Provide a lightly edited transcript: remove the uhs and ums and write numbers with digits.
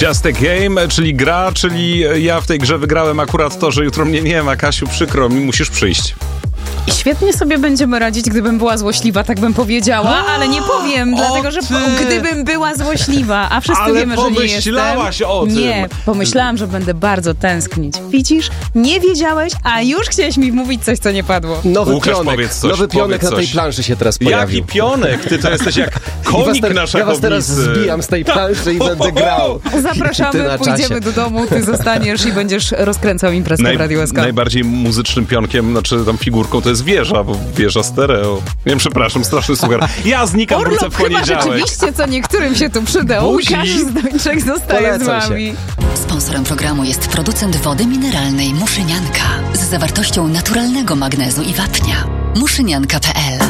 Just a game, czyli gra, czyli ja w tej grze wygrałem akurat to, że jutro mnie nie ma. Kasiu, przykro mi, musisz przyjść. I świetnie sobie będziemy radzić, gdybym była złośliwa, tak bym powiedziała, ale nie powiem, dlatego że gdybym była złośliwa, a wszyscy wiemy, że nie jestem. Ale pomyślałaś o tym. Nie, pomyślałam, że będę bardzo tęsknić. Widzisz? Nie wiedziałeś, a już chciałeś mi mówić coś, co nie padło. Łukasz, powiedz coś. Nowy pionek na tej planszy się teraz pojawił. Jaki pionek? Ty to jesteś jak konik na szachownicy. Ja was teraz zbijam z tej planszy i będę grał. Zapraszamy, pójdziemy do domu, ty zostaniesz i będziesz rozkręcał imprezkę w Radio SK. Najbardziej muzycznym pionkiem, znaczy tam figurką to jest wieża, bo wieża stereo. Nie, przepraszam, straszny suchar. Ja znikam, wrócę w poniedziałek. Chyba rzeczywiście, co niektórym się tu przydał. Łukasz Zdończek zostaje z wami. Sponsorem programu jest producent wody mineralnej Muszynianka z zawartością naturalnego magnezu i wapnia. Muszynianka.pl